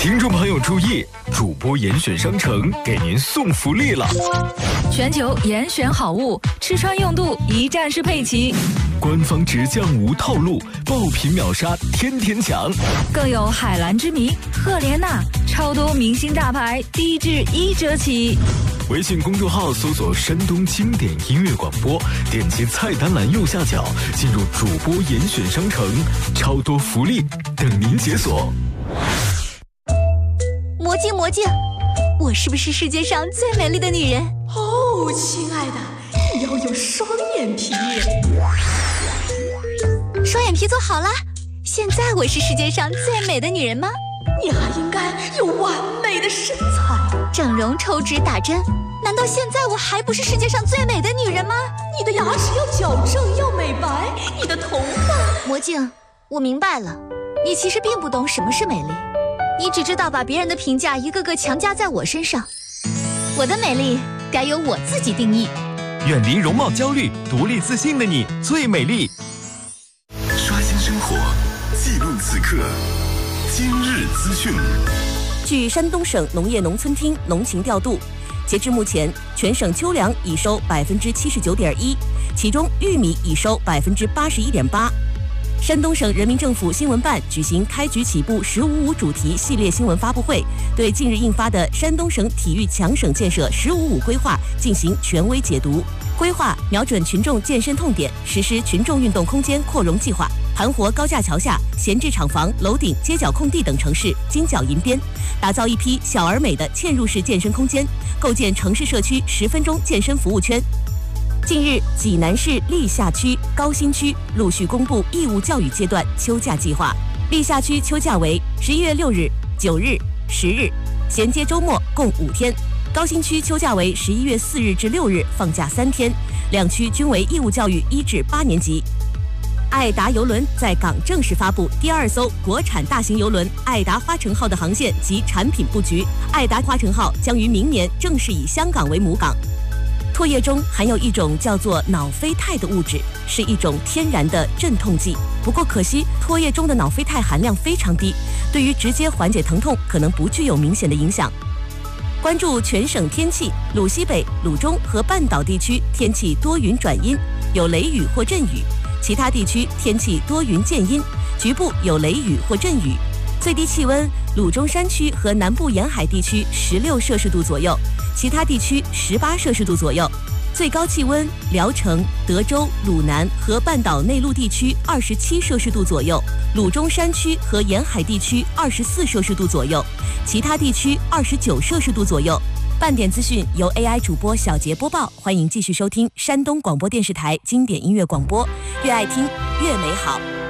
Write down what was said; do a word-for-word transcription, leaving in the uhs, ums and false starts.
听众朋友注意，主播严选商城给您送福利了！ 全球严选好物，吃穿用度一站式配齐， 官方直降无套路，爆品秒杀天天抢， 更有海蓝之谜、赫莲娜，超多明星大牌，低至一折起。 微信公众号搜索山东经典音乐广播，点击菜单栏右下角进入主播严选商城，超多福利等您解锁。 魔镜魔镜，我是不是世界上最美丽的女人？ 哦，亲爱的，你要有双眼皮。 双眼皮做好了，现在我是世界上最美的女人吗？ 你还应该有完美的身材。 整容抽脂打针，难道现在我还不是世界上最美的女人吗？ 你的牙齿要矫正，要美白，你的头发…… 魔镜，我明白了，你其实并不懂什么是美丽，你只知道把别人的评价一个个强加在我身上。我的美丽该由我自己定义。 远离容貌焦虑，独立自信的你最美丽。 刷新生活，记录此刻，今日资讯。 据山东省农业农村厅农情调度，截至目前，全省秋粮已收百分之七十九点一，其中玉米已收百分之八十一点八。山东省人民政府新闻办举行开局起步“十五五”主题系列新闻发布会，对近日印发的山东省体育强省建设“十五五”规划进行权威解读。规划瞄准群众健身痛点，实施群众运动空间扩容计划，盘活高架桥下、闲置厂房、楼顶、街角空地等城市金角银边，打造一批小而美的嵌入式健身空间，构建城市社区十分钟健身服务圈。近日，济南市历下区、高新区陆续公布义务教育阶段秋假计划。历下区秋假为十一月六日、九日、十日，衔接周末共五天；高新区秋假为十一月四日至六日，放假三天。两区均为义务教育一至八年级。爱达邮轮在港正式发布第二艘国产大型邮轮爱达花城号的航线及产品布局。爱达花城号将于明年正式以香港为母港。唾液中含有一种叫做脑啡肽的物质，是一种天然的镇痛剂。不过可惜，唾液中的脑啡肽含量非常低，对于直接缓解疼痛可能不具有明显的影响。关注全省天气，鲁西北、鲁中和半岛地区天气多云转阴，有雷雨或阵雨；其他地区天气多云见阴，局部有雷雨或阵雨。最低气温，鲁中山区和南部沿海地区十六摄氏度左右，其他地区十八摄氏度左右。最高气温，聊城、德州、鲁南和半岛内陆地区二十七摄氏度左右，鲁中山区和沿海地区二十四摄氏度左右，其他地区二十九摄氏度左右。半点资讯由 A I 主播小杰播报，欢迎继续收听山东广播电视台经典音乐广播，越爱听越美好。